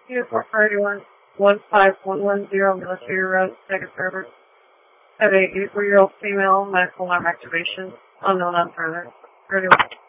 Uniform 31, 15110 Military Road, second server. Have a 84-year-old female, medical arm activation, unknown on further. 31.